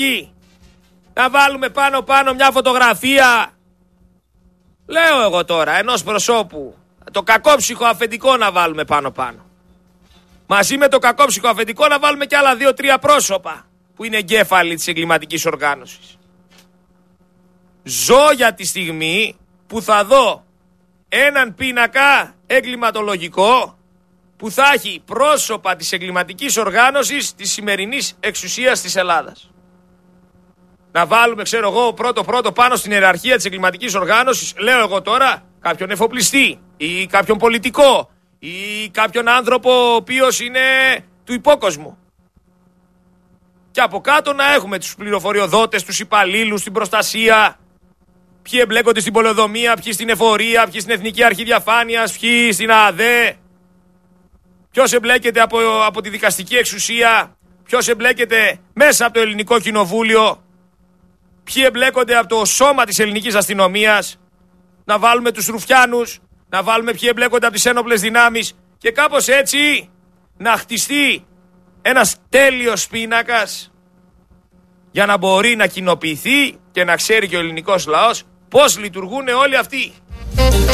Να βάλουμε πάνω μια φωτογραφία, λέω εγώ τώρα, ενός προσώπου. Το κακόψυχο αφεντικό να βάλουμε πάνω. Μαζί με το κακόψυχο αφεντικό να βάλουμε και άλλα 2-3 πρόσωπα που είναι εγκέφαλοι της εγκληματικής οργάνωσης. Ζω για τη στιγμή που θα δω έναν πίνακα εγκληματολογικό που θα έχει πρόσωπα της εγκληματικής οργάνωσης της σημερινής εξουσίας της Ελλάδας. Να βάλουμε, ξέρω εγώ, πρώτο πάνω στην ιεραρχία της εγκληματικής οργάνωσης, λέω εγώ τώρα, κάποιον εφοπλιστή ή κάποιον πολιτικό ή κάποιον άνθρωπο ο οποίος είναι του υπόκοσμου. Και από κάτω να έχουμε τους πληροφοριοδότες, τους υπαλλήλους, την προστασία, ποιοι εμπλέκονται στην πολεοδομία, ποιοι στην εφορία, ποιοι στην Εθνική Αρχή Διαφάνειας, ποιοι στην ΑΔΕ, ποιος εμπλέκεται από τη δικαστική εξουσία, ποιος εμπλέκεται μέσα από το Ελληνικό Κοινοβούλιο, ποιοι εμπλέκονται από το σώμα της ελληνικής αστυνομίας, να βάλουμε τους ρουφιάνους, να βάλουμε ποιοι εμπλέκονται από τις ένοπλες δυνάμεις και κάπως έτσι να χτιστεί ένας τέλειος πίνακας για να μπορεί να κοινοποιηθεί και να ξέρει και ο ελληνικός λαός πώς λειτουργούν όλοι αυτοί.